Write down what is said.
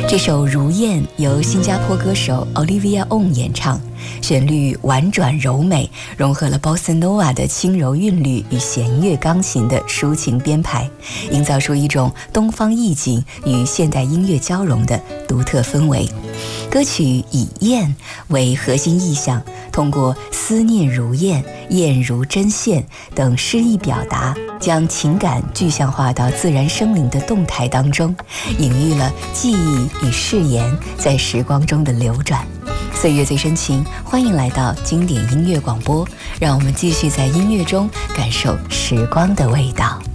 这首《如燕》由新加坡歌手 Olivia Ong 演唱，旋律婉转柔美，融合了 Bossa Nova 的轻柔韵律与弦乐钢琴的抒情编排，营造出一种东方意境与现代音乐交融的独特氛围。歌曲以燕为核心意象，通过思念如燕、燕如针线等诗意表达，将情感具象化到自然生灵的动态当中，隐喻了记忆与誓言在时光中的流转。岁月最深情，欢迎来到经典音乐广播，让我们继续在音乐中感受时光的味道。